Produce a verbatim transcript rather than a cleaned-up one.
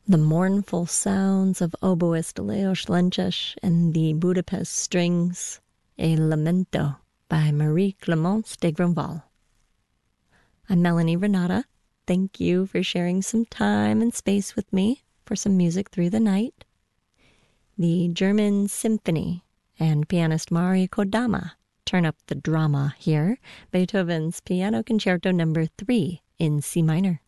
The mournful sounds of oboist Leos Lenches and the Budapest Strings, a Lamento by Marie Clemence de Grandval. I'm Melanie Renata. Thank you for sharing some time and space with me for some music through the night. The German Symphony and pianist Mari Kodama turn up the drama here. Beethoven's Piano Concerto number three in C minor.